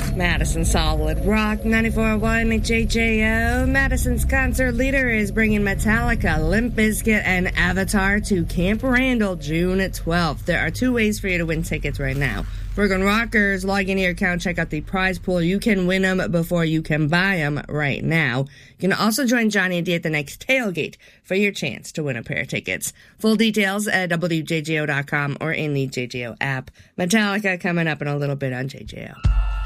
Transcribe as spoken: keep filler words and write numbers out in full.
Madison Solid Rock ninety-four point one J J O. Madison's concert leader is bringing Metallica, Limp Bizkit, and Avatar to Camp Randall June twelfth. There are two ways for you to win tickets right now. Bergen Rockers, log into your account, check out the prize pool. You can win them before you can buy them right now. You can also join Johnny and Dee at the next tailgate for your chance to win a pair of tickets. Full details at W J J O dot com or in the J J O app. Metallica coming up in a little bit on J J O.